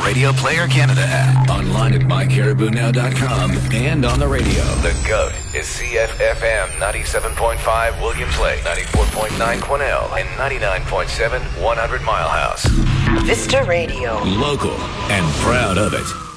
Radio Player Canada app, online at mycaribounow.com, and on the radio. The GOAT is CFFM 97.5 Williams Lake, 94.9 Quesnel, and 99.7 100 Mile House. Vista Radio. Local and proud of it.